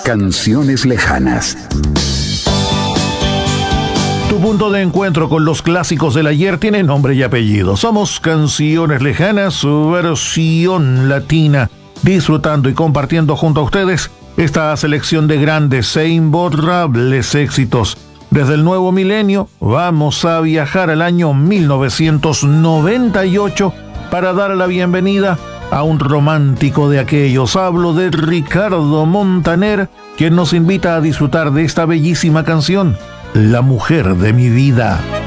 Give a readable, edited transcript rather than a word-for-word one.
Canciones lejanas. Tu punto de encuentro con los clásicos del ayer tiene nombre y apellido. Somos Canciones Lejanas, su versión latina, disfrutando y compartiendo junto a ustedes esta selección de grandes e imborrables éxitos. Desde el nuevo milenio vamos a viajar al año 1998 para dar la bienvenida a un romántico de aquellos. Hablo de Ricardo Montaner, quien nos invita a disfrutar de esta bellísima canción, La mujer de mi vida.